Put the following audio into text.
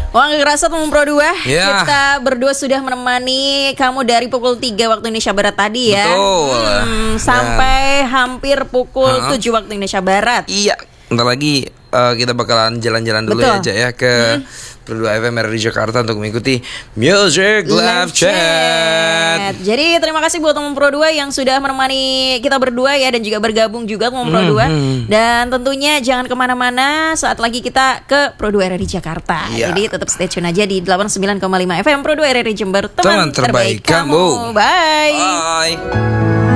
Wah, gak kerasa teman Pro 2 Ya. Kita berdua sudah menemani kamu dari pukul 3 waktu Indonesia Barat tadi ya. Betul. Sampai hampir pukul 7 waktu Indonesia Barat. Iya, bentar lagi kita bakalan jalan-jalan dulu Betul. aja ya ke Pro 2 FM RRI Jakarta untuk mengikuti Music Live Chat. Jadi terima kasih buat teman Pro 2 yang sudah menemani kita berdua ya, dan juga bergabung juga teman Pro 2. Dan tentunya jangan kemana-mana, saat lagi kita ke Pro 2 RRI Jakarta. Iya. Jadi tetap stay tune aja di 89,5 FM Pro 2 RRI Jember, teman Teman terbaik kamu. Bye. Bye.